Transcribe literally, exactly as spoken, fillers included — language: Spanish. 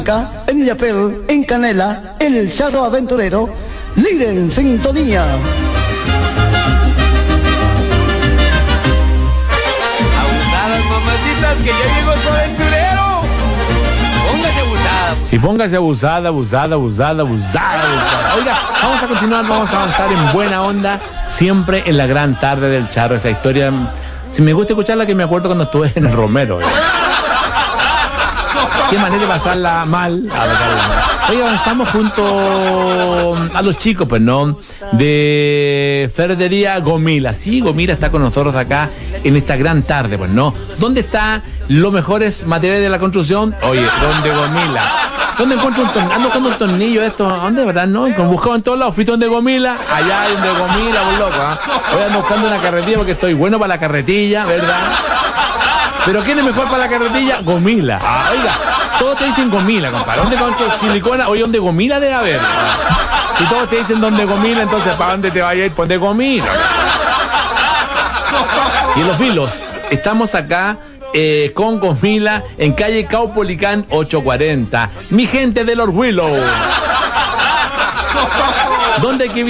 En Illapel, en Canela, el Charro Aventurero, líder en sintonía. Abusadas, mamacitas, que ya llegó su aventurero. Póngase abusada. Y póngase abusada, abusada, abusada, abusada, abusada. Oiga, vamos a continuar, vamos a avanzar en buena onda, siempre en la gran tarde del Charro. Esa historia, si me gusta escucharla, que me acuerdo cuando estuve en el Romero. ¿eh? Qué manera de pasarla mal. Hoy avanzamos junto a los chicos, pues, ¿no? De Ferretería Gomila. Sí, Gomila está con nosotros acá en esta gran tarde, pues, ¿no? ¿Dónde están los mejores materiales de la construcción? Oye, ¿dónde Gomila? ¿Dónde encuentro un tornillo? Ando buscando un tornillo esto. ¿Dónde, verdad? No, buscado en todos lados. Fui donde Gomila. Allá hay donde Gomila, por loco, ¿eh? Voy ando buscando una carretilla porque estoy bueno para la carretilla, ¿verdad? ¿Pero quién es mejor para la carretilla? Gomila. Ah, oiga, todos te dicen Gomila, compadre. ¿Dónde encuentro silicona? Oye, ¿dónde Gomila debe haber? Si todos te dicen dónde Gomila, entonces ¿para dónde te vaya a ir? Pues de Gomila. Y en Los Vilos, estamos acá eh, con Gomila en calle Caupolicán ochocientos cuarenta. Mi gente de Los Willows. ¿Dónde hay que